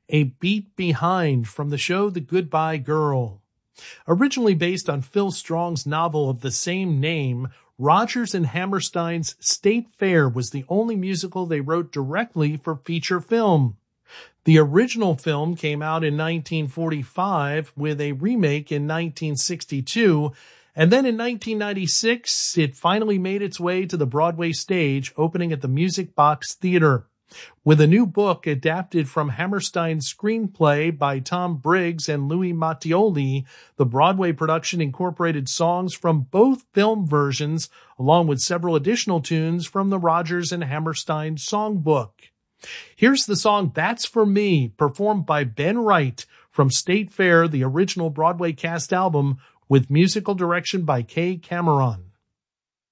A Beat Behind from the show The Goodbye Girl. Originally based on Phil Strong's novel of the same name, Rodgers and Hammerstein's State Fair was the only musical they wrote directly for feature film. The original film came out in 1945 with a remake in 1962, and then in 1996 it finally made its way to the Broadway stage, opening at the Music Box Theater. With a new book adapted from Hammerstein's screenplay by Tom Briggs and Louis Mattioli, the Broadway production incorporated songs from both film versions, along with several additional tunes from the Rodgers and Hammerstein songbook. Here's the song That's For Me, performed by Ben Wright from State Fair, the original Broadway cast album, with musical direction by Kay Cameron.